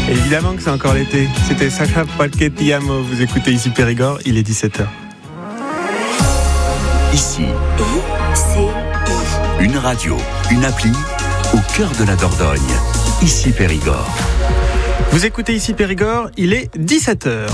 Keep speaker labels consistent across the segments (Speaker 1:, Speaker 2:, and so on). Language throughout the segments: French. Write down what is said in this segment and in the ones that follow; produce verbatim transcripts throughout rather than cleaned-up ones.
Speaker 1: Évidemment que c'est encore l'été. C'était Sacha Porque Ti Amo. Vous écoutez ici Périgord, il est dix-sept heures.
Speaker 2: Ici,
Speaker 3: I C I.
Speaker 2: Une radio, une appli, au cœur de la Dordogne. Ici Périgord.
Speaker 1: Vous écoutez ici Périgord, il est dix-sept heures.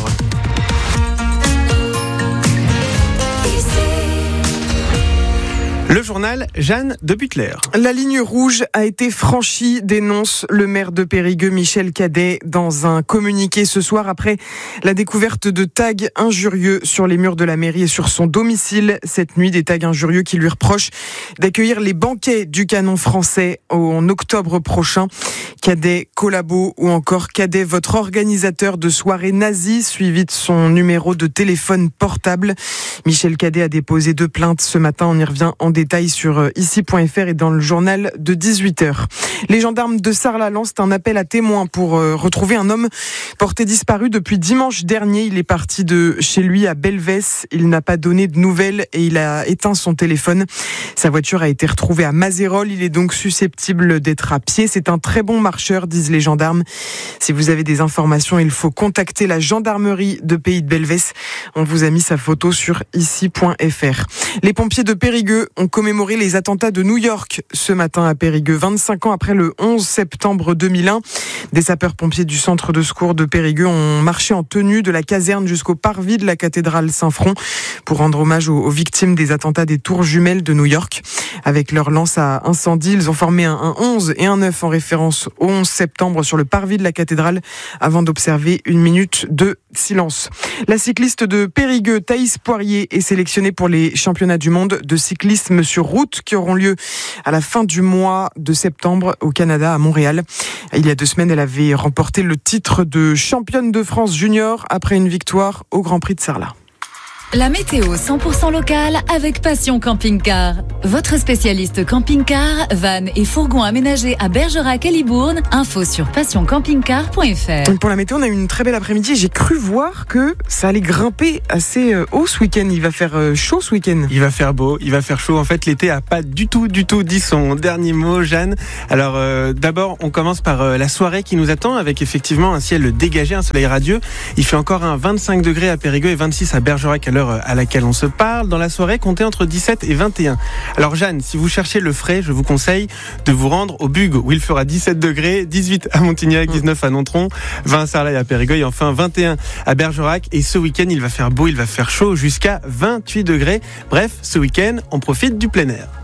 Speaker 1: Le journal Jeanne de Butler.
Speaker 4: La ligne rouge a été franchie, dénonce le maire de Périgueux, Michel Cadet, dans un communiqué ce soir après la découverte de tags injurieux sur les murs de la mairie et sur son domicile. Cette nuit, des tags injurieux qui lui reprochent d'accueillir les banquets du canon français en octobre prochain. Cadet, collabo ou encore Cadet, votre organisateur de soirée nazie, suivi de son numéro de téléphone portable. Michel Cadet a déposé deux plaintes ce matin, on y revient en détail sur ici point f r et dans le journal de dix-huit heures. Les gendarmes de Sarlat lancent un appel à témoins pour retrouver un homme porté disparu depuis dimanche dernier. Il est parti de chez lui à Belvès. Il n'a pas donné de nouvelles et il a éteint son téléphone. Sa voiture a été retrouvée à Mazérolles. Il est donc susceptible d'être à pied. C'est un très bon marcheur, disent les gendarmes. Si vous avez des informations, il faut contacter la gendarmerie de Pays de Belvès. On vous a mis sa photo sur ici point f r. Les pompiers de Périgueux ont commémoré les attentats de New York ce matin à Périgueux, vingt-cinq ans après le onze septembre deux mille un. Des sapeurs-pompiers du centre de secours de Périgueux ont marché en tenue de la caserne jusqu'au parvis de la cathédrale Saint-Front pour rendre hommage aux, aux victimes des attentats des tours jumelles de New York. Avec leur lance à incendie, ils ont formé un, un onze et un neuf en référence au onze septembre sur le parvis de la cathédrale avant d'observer une minute de silence. La cycliste de Périgueux, Thaïs Poirier, est sélectionnée pour les championnats du monde de cyclisme sur route qui auront lieu à la fin du mois de septembre au Canada, à Montréal. Il y a deux semaines, elle avait remporté le titre de championne de France junior après une victoire au Grand Prix de Sarlat.
Speaker 5: La météo cent pour cent locale avec Passion Camping Car. Votre spécialiste camping-car, van et fourgon aménagés à Bergerac et Libourne. Info sur passion camping car point f r.
Speaker 4: Pour la météo, on a eu une très belle après-midi. J'ai cru voir que ça allait grimper assez haut ce week-end. Il va faire chaud ce week-end.
Speaker 1: Il va faire beau, il va faire chaud. En fait, l'été a pas du tout, du tout dit son dernier mot, Jeanne. Alors, euh, d'abord, on commence par euh, la soirée qui nous attend avec effectivement un ciel dégagé, un soleil radieux. Il fait encore un vingt-cinq degrés à Périgueux et vingt-six à Bergerac à l'heure à laquelle on se parle. Dans la soirée, comptez entre dix-sept et vingt et un. Alors Jeanne, si vous cherchez le frais, je vous conseille de vous rendre au Bug où il fera dix-sept degrés, dix-huit à Montignac, dix-neuf à Nontron, vingt à Sarlat et à Périgueux et enfin vingt et un à Bergerac. Et ce week-end, il va faire beau, il va faire chaud jusqu'à vingt-huit degrés. Bref, ce week-end, on profite du plein air.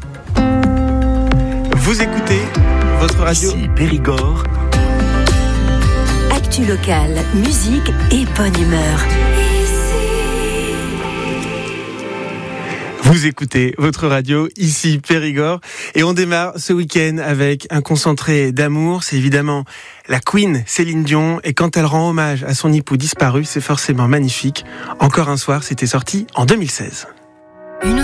Speaker 1: Vous écoutez votre radio.
Speaker 2: Ici Périgord.
Speaker 3: Actu locale, musique et bonne humeur.
Speaker 1: Vous écoutez votre radio, ici Périgord, et on démarre ce week-end avec un concentré d'amour. C'est évidemment la Queen Céline Dion, et quand elle rend hommage à son époux disparu, c'est forcément magnifique. Encore un soir, c'était sorti en deux mille seize.